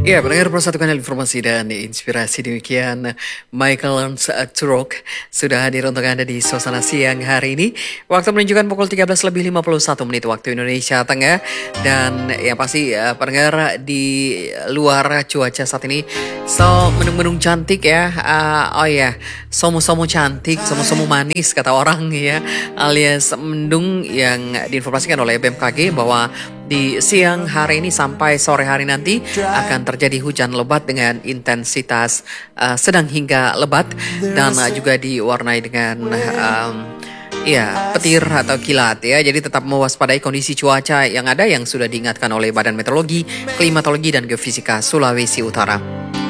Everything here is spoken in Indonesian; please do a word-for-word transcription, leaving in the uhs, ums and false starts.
Ya, pendengar persatukan informasi dan inspirasi demikian Michael Learns to Rock sudah hadir untuk Anda di suasana siang hari ini. Waktu menunjukkan pukul tiga belas lebih lima puluh satu menit waktu Indonesia Tengah. Dan yang pasti uh, pendengar di luar cuaca saat ini so mendung-mendung cantik ya. Uh, oh ya, somo-somo cantik, somo-somo manis kata orang ya, alias mendung yang diinformasikan oleh B M K G bahwa di siang hari ini sampai sore hari nanti akan terjadi hujan lebat dengan intensitas uh, sedang hingga lebat dan uh, juga diwarnai dengan um, ya petir atau kilat ya. Jadi tetap mewaspadai kondisi cuaca yang ada yang sudah diingatkan oleh Badan Meteorologi, Klimatologi dan Geofisika Sulawesi Utara.